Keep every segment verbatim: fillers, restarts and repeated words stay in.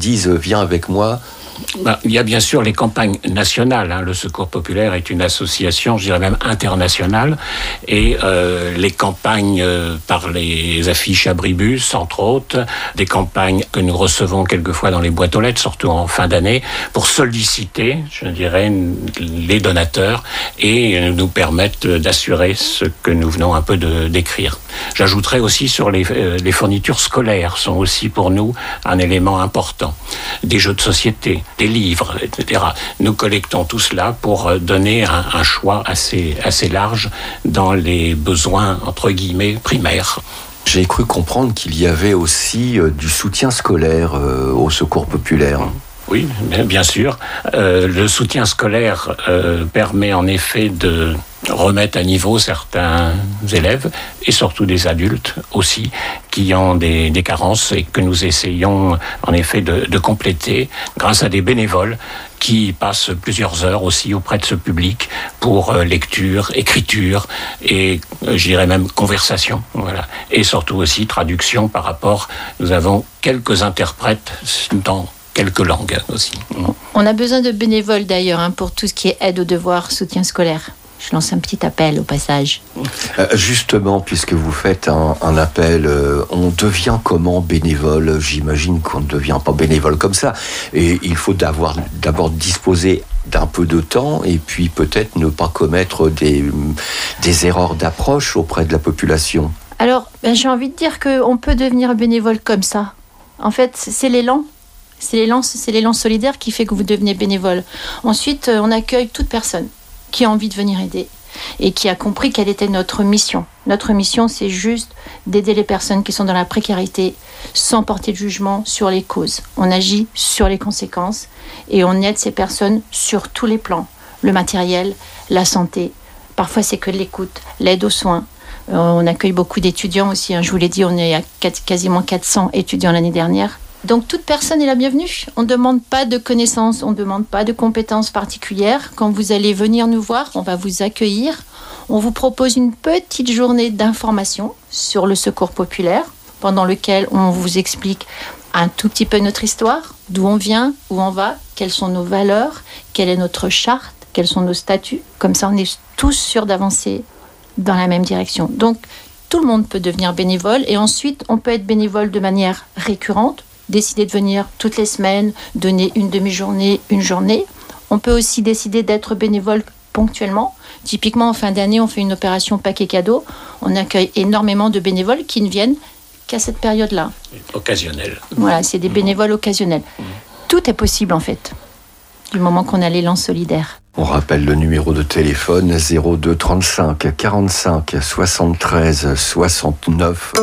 disent « viens avec moi ». Ben, il y a bien sûr les campagnes nationales. Hein. Le Secours populaire est une association, je dirais même internationale, et euh, les campagnes euh, par les affiches abribus, entre autres, des campagnes que nous recevons quelquefois dans les boîtes aux lettres, surtout en fin d'année, pour solliciter, je dirais, les donateurs et nous permettre d'assurer ce que nous venons un peu de décrire. J'ajouterais aussi sur les, euh, les fournitures scolaires sont aussi pour nous un élément important. Des jeux de société, des livres, et cetera. Nous collectons tout cela pour donner un, un choix assez, assez large dans les besoins, entre guillemets, primaires. J'ai cru comprendre qu'il y avait aussi euh, du soutien scolaire euh, au Secours populaire. Oui, bien sûr. Euh, le soutien scolaire euh, permet en effet de remettre à niveau certains élèves et surtout des adultes aussi qui ont des, des carences et que nous essayons en effet de, de compléter grâce à des bénévoles qui passent plusieurs heures aussi auprès de ce public pour euh, lecture, écriture et euh, je dirais même conversation, voilà. Et surtout aussi traduction par rapport, nous avons quelques interprètes dans quelques langues aussi. On a besoin de bénévoles d'ailleurs hein, pour tout ce qui est aide aux devoirs, soutien scolaire. Je lance un petit appel au passage. Euh, justement, puisque vous faites un, un appel, euh, on devient comment bénévole ? J'imagine qu'on ne devient pas bénévole comme ça. Et il faut d'abord, d'abord disposer d'un peu de temps et puis peut-être ne pas commettre des, des erreurs d'approche auprès de la population. Alors, ben, j'ai envie de dire qu'on peut devenir bénévole comme ça. En fait, c'est l'élan. C'est l'élan, c'est l'élan solidaire qui fait que vous devenez bénévole. Ensuite, on accueille toute personne qui a envie de venir aider et qui a compris quelle était notre mission. Notre mission, c'est juste d'aider les personnes qui sont dans la précarité sans porter de jugement sur les causes. On agit sur les conséquences et on aide ces personnes sur tous les plans. Le matériel, la santé, parfois c'est que de l'écoute, l'aide aux soins. Euh, on accueille beaucoup d'étudiants aussi. Hein. Je vous l'ai dit, on est à quatre, quasiment quatre cents étudiants l'année dernière. Donc toute personne est la bienvenue. On ne demande pas de connaissances, on ne demande pas de compétences particulières. Quand vous allez venir nous voir, on va vous accueillir. On vous propose une petite journée d'information sur le Secours populaire, pendant lequel on vous explique un tout petit peu notre histoire, d'où on vient, où on va, quelles sont nos valeurs, quelle est notre charte, quels sont nos statuts. Comme ça, on est tous sûrs d'avancer dans la même direction. Donc tout le monde peut devenir bénévole et ensuite on peut être bénévole de manière récurrente, décider de venir toutes les semaines, donner une demi-journée, une journée. On peut aussi décider d'être bénévole ponctuellement. Typiquement, en fin d'année, on fait une opération paquet cadeau. On accueille énormément de bénévoles qui ne viennent qu'à cette période-là. Occasionnel. Voilà, c'est des bénévoles occasionnels. Mmh. Tout est possible, en fait, du moment qu'on a l'élan solidaire. On rappelle le numéro de téléphone zéro deux trente-cinq quarante-cinq soixante-treize soixante-neuf.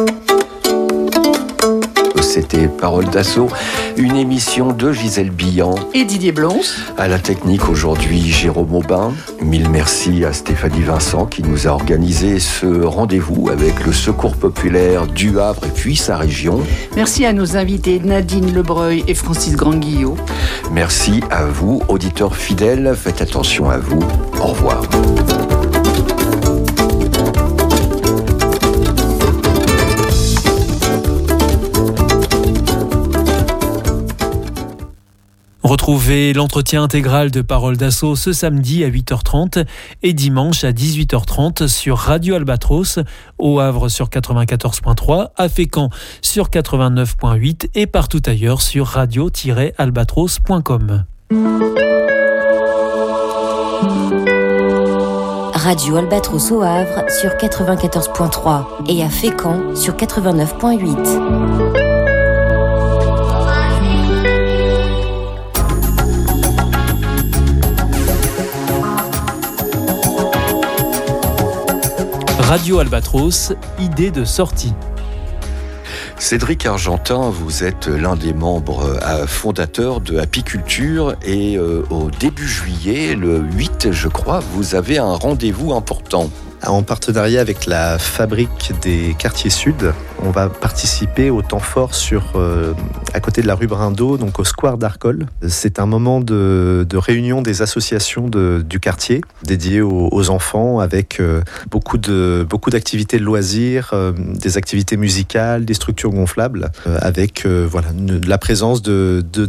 C'était Parole d'Assaut, une émission de Gisèle Billan et Didier Blons. À la technique aujourd'hui, Jérôme Aubin. Mille merci à Stéphanie Vincent qui nous a organisé ce rendez-vous avec le Secours populaire du Havre et puis sa région. Merci à nos invités Nadine Lebreuil et Francis Grand-Guillot. Merci à vous, auditeurs fidèles. Faites attention à vous. Au revoir. Retrouvez l'entretien intégral de Parole d'Assaut ce samedi à huit heures trente et dimanche à dix-huit heures trente sur Radio Albatros, au Havre sur quatre-vingt-quatorze point trois, à Fécamp sur quatre-vingt-neuf point huit et partout ailleurs sur radio tiret albatros point com. Radio Albatros au Havre sur quatre-vingt-quatorze point trois et à Fécamp sur quatre-vingt-neuf point huit. Radio Albatros, idée de sortie. Cédric Argentin, vous êtes l'un des membres fondateurs de Apiculture et euh, au début juillet, le huit je crois, vous avez un rendez-vous important. En partenariat avec la Fabrique des Quartiers Sud, on va participer au temps fort sur, euh, à côté de la rue Brindeau, donc au square d'Arcole. C'est un moment de, de réunion des associations de, du quartier dédié aux, aux enfants avec euh, beaucoup, de, beaucoup d'activités de loisirs, euh, des activités musicales, des structures gonflables, euh, avec euh, voilà, une, la présence de, de